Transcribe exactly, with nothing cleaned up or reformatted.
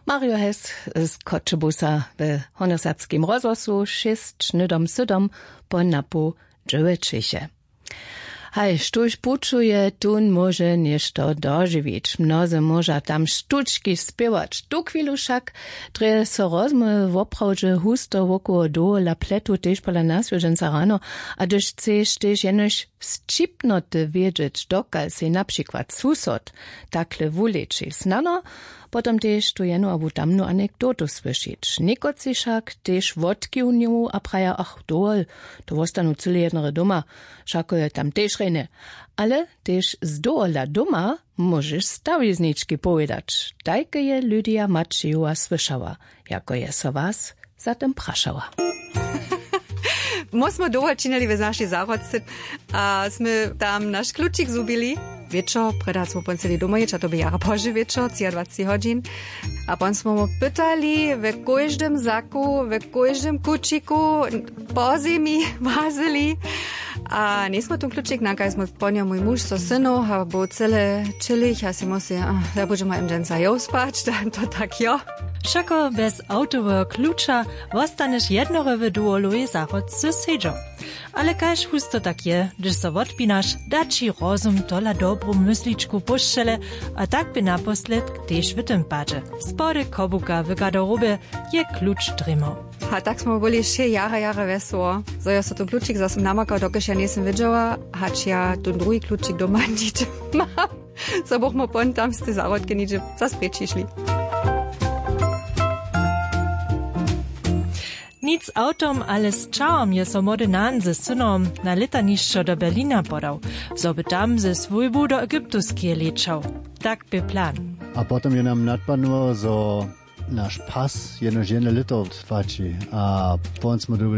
Mario Hess z Kotschebusa w honoserbskim rozgłosu šest nydom sydom po napu dziewięćisie. Haj, sztuś puczuje, tun może nieszto dożywić. Mnozy może tam sztuczki spiewać. Tu chwilu szak, dre so rozmy woprawdźe husto wokoło dola pletu też pola nas jużenca rano, a gdyż chcesz też jenoś wscipnoty wiedzieć, dokal si na przykład susod takle wuleczy znano, potom też tu jeno abu tamnu anekdotu słyszyć. Nikoci szak też wodki u niu, a praja, ach dol, to wostanu cyle jednore doma, szako je tam też rene. Ale też z dola doma możesz stawizniczki powiedzieć. Tajke je Lydia Maciejova słyszała, jako je so was zatem praszała. My smo dole činili v naši zárodci a sme tam náš kľúčik zubili. Večer, predať sme ponceli doma ječ, a to by jara pože večer, dvadsať hodín. A pon sme mu pytali ve každém zaku, ve každém kľúčiku, po zemi, vázeli. A nie sme ten kľúčik, nakaj sme ponia môj muž so synu, a bol celé čilich, a si musí, ja budem im den zajov spať, to tak jo. Všako bez autového kľúča vostaneš jednorowy duolovi záchodcu sedžo. Ale kaž husto tak je, když so odpínaš, dá či rozum tola dobrú mysličku poščele a tak by naposled tež v tym páče. Spody kobuka v garderobe je kľúč drimo. A tak sme boli še jara, jara veselo. So ja so to kľúčik zase namakal, dokež ja nesem videla, hač ja ten druhý kľúčik doma nič mám. So boh mo pon tam z tej zárodky nič zase prečišli. Nic autom, ale z čaom je so młody nan ze synom na letanišćo do Berlina podał, so by tam ze svojbu do Egyptuskie lečał. Tak by plan. A potom je nam nadpadnuo, so naš pas jedno žene lito tvači, a pon smo